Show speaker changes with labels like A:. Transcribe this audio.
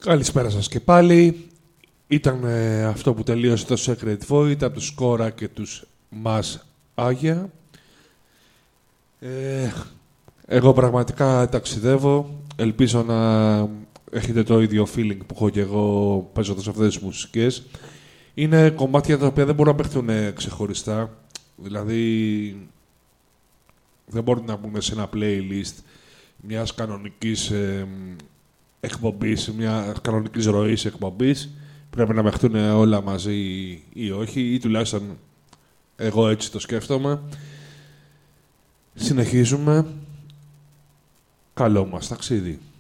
A: Καλησπέρα σας και πάλι. Ήταν αυτό που τελείωσε το Secret Void από τους Σκόρα και τους Μας Άγια. Εγώ πραγματικά ταξιδεύω. Ελπίζω να έχετε το ίδιο feeling που έχω και εγώ παίζοντας αυτές τις μουσικές. Είναι κομμάτια τα οποία δεν μπορούν να παίχτουν ξεχωριστά. Δηλαδή, δεν μπορούν να μπουν σε ένα playlist μιας κανονικής εκπομπής, μια κανονικής ροής εκπομπής. Πρέπει να παιχτούν όλα μαζί ή όχι, ή τουλάχιστον εγώ έτσι το σκέφτομαι. Συνεχίζουμε. Καλό μας ταξίδι.